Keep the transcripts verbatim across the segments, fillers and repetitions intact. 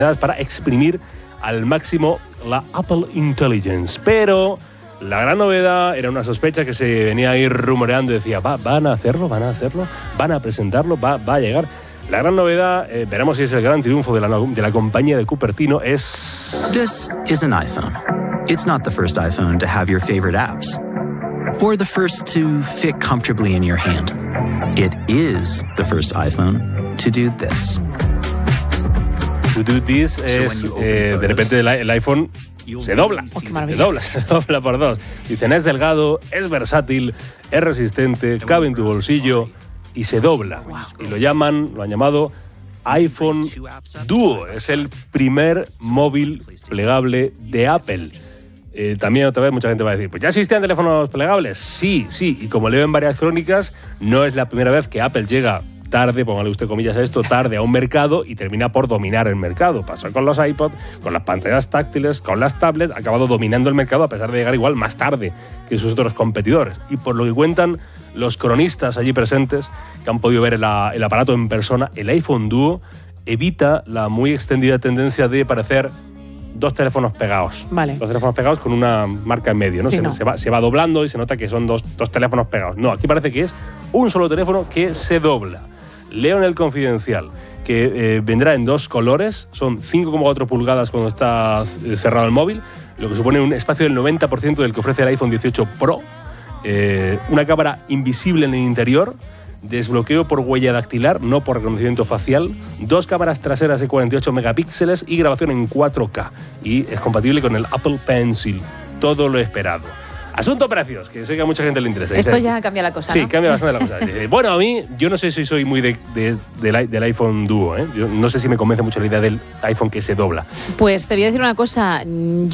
para exprimir al máximo la Apple Intelligence. Pero la gran novedad era una sospecha que se venía a ir rumoreando y decía, ¿Va, ¿van a hacerlo? ¿Van a hacerlo? ¿Van a presentarlo? ¿Va, va a llegar? La gran novedad, eh, veremos si es el gran triunfo de la, de la compañía de Cupertino, es... This is an iPhone. It's not the first iPhone to have your favorite apps, or the first to fit comfortably in your hand. It is the first iPhone to do this. To do this es, eh, de repente el, el iPhone se dobla, oh, se dobla, se dobla por dos. Dicen, es delgado, es versátil, es resistente, cabe en tu bolsillo y se dobla. Wow. Y lo llaman, lo han llamado iPhone Duo. Es el primer móvil plegable de Apple. Eh, también otra vez mucha gente va a decir, pues ya existían teléfonos plegables. Sí, sí, y como leo en varias crónicas, no es la primera vez que Apple llega tarde, póngale usted comillas a esto, tarde a un mercado y termina por dominar el mercado. Pasó con los iPod, con las pantallas táctiles, con las tablets, ha acabado dominando el mercado a pesar de llegar igual más tarde que sus otros competidores. Y por lo que cuentan los cronistas allí presentes, que han podido ver el, el aparato en persona, el iPhone Duo evita la muy extendida tendencia de parecer dos teléfonos pegados. Vale. Dos teléfonos pegados con una marca en medio, ¿no? Sí, se, no. Se, va, se va doblando y se nota que son dos, dos teléfonos pegados. No, aquí parece que es un solo teléfono que se dobla. Leo en el Confidencial que eh, vendrá en dos colores, son cinco coma cuatro pulgadas cuando está cerrado el móvil, lo que supone un espacio del noventa por ciento del que ofrece el iPhone dieciocho Pro, eh, una cámara invisible en el interior, desbloqueo por huella dactilar, no por reconocimiento facial, dos cámaras traseras de cuarenta y ocho megapíxeles y grabación en cuatro K, y es compatible con el Apple Pencil. Todo lo esperado. Asunto precios, que sé que a mucha gente le interesa. Esto ya cambia la cosa, Sí, ¿no? cambia bastante la cosa. Bueno, a mí, yo no sé si soy muy de, de, de, del iPhone Duo, ¿eh? Yo no sé si me convence mucho la idea del iPhone que se dobla. Pues te voy a decir una cosa.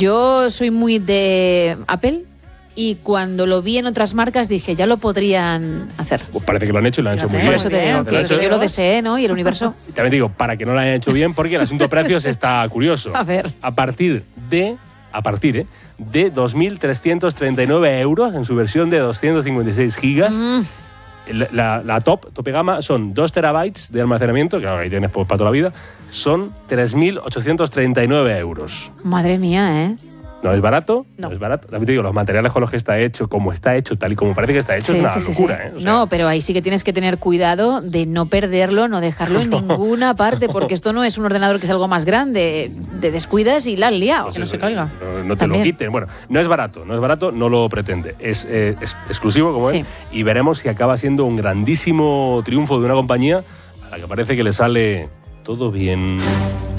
Yo soy muy de Apple y cuando lo vi en otras marcas dije, ya lo podrían hacer. Pues parece que lo han hecho y lo han hecho muy bien. Por eso te digo que hecho, yo lo deseé, ¿no? Y el universo. Y también digo, para que no lo hayan hecho bien, porque el asunto precios está curioso. A ver. A partir de... A partir, ¿eh? de dos mil trescientos treinta y nueve euros en su versión de doscientos cincuenta y seis gigas. Mm. La, la, la top, tope gama, son dos terabytes de almacenamiento, que ahí tienes para toda la vida, son tres mil ochocientos treinta y nueve euros. Madre mía, ¿eh? ¿No es barato? No. No es barato. También te digo, los materiales con los que está hecho, como está hecho, tal y como parece que está hecho, sí, es una sí, sí, locura, sí. ¿eh? O sea, no, pero ahí sí que tienes que tener cuidado de no perderlo, no dejarlo en ninguna parte, porque esto no es un ordenador que es algo más grande. Te descuidas y la has liado, pues que no se caiga. No, no te También. lo quiten. Bueno, no es barato, no es barato, no lo pretende. Es, eh, es exclusivo, como sí. es, y veremos si acaba siendo un grandísimo triunfo de una compañía a la que parece que le sale todo bien.